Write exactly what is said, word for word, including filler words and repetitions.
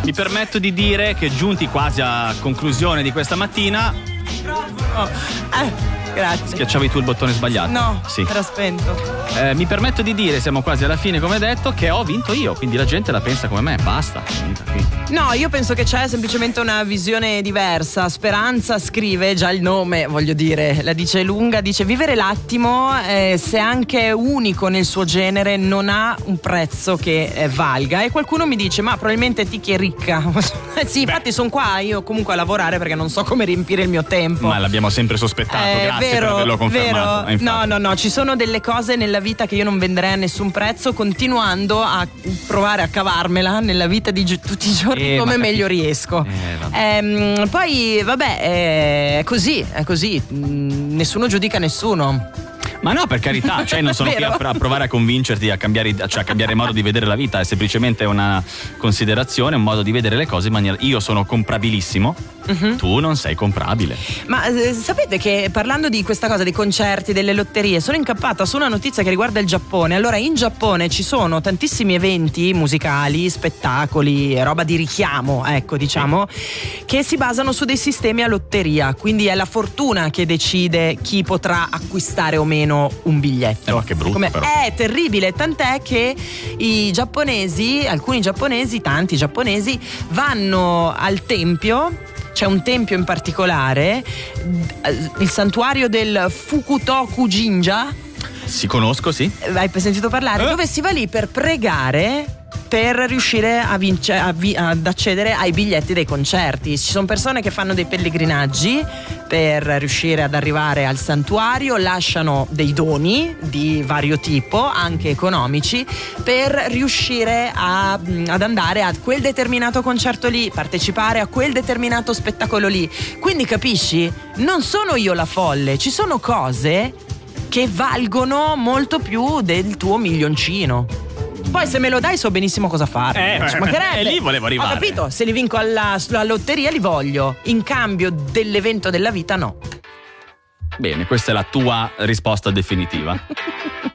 Mi permetto di dire che giunti quasi a conclusione di questa mattina. Oh. Eh. Grazie. Schiacciavi tu il bottone sbagliato? No, sì. era spento. Eh, mi permetto di dire, siamo quasi alla fine come detto, che ho vinto io, quindi la gente la pensa come me, basta, finita qui. No, io penso che c'è semplicemente una visione diversa. Speranza scrive, già il nome, voglio dire, la dice lunga, dice vivere l'attimo, eh, se anche è unico nel suo genere, non ha un prezzo che eh, valga. E qualcuno mi dice, ma probabilmente Tiki è ricca. Sì, infatti sono qua io comunque a lavorare perché non so come riempire il mio tempo. Ma l'abbiamo sempre sospettato, Eh, grazie vero, per averlo confermato. vero. No, no, no, ci sono delle cose nella vita che io non venderei a nessun prezzo, continuando a provare a cavarmela nella vita di gi- tutti i giorni Eh, come ma meglio capi- riesco. Eh, vabbè. Ehm, poi, vabbè, eh, è così, è così. Mm, nessuno giudica nessuno. Ma no, per carità, cioè non sono qui a, Vero? a provare a convincerti a cambiare, cioè a cambiare modo di vedere la vita, è semplicemente una considerazione, un modo di vedere le cose in maniera. Io sono comprabilissimo, uh-huh. Tu non sei comprabile. Ma eh, sapete che parlando di questa cosa dei concerti, delle lotterie, sono incappata su una notizia che riguarda il Giappone. Allora, in Giappone ci sono tantissimi eventi musicali, spettacoli, roba di richiamo, ecco, diciamo, sì. che si basano su dei sistemi a lotteria, quindi è la fortuna che decide chi potrà acquistare o meno un biglietto. Eh, ma che brutto. Come, però. È terribile, tant'è che i giapponesi, alcuni giapponesi, tanti giapponesi, vanno al tempio. C'è un tempio in particolare, il santuario del Fukutoku Jinja. Si conosco, sì. Hai sentito parlare? Eh? Dove si va lì per pregare per riuscire a vince, a vi, ad accedere ai biglietti dei concerti. Ci sono persone che fanno dei pellegrinaggi per riuscire ad arrivare al santuario, lasciano dei doni di vario tipo, anche economici, per riuscire a, ad andare a quel determinato concerto lì, partecipare a quel determinato spettacolo lì. Quindi capisci? Non sono io la folle, ci sono cose che valgono molto più del tuo milioncino. Poi se me lo dai so benissimo cosa fare. Eh, Ci mancherebbe. E lì volevo arrivare. Ho capito, se li vinco alla, alla lotteria li voglio. In cambio dell'evento della vita no. Bene, questa è la tua risposta definitiva.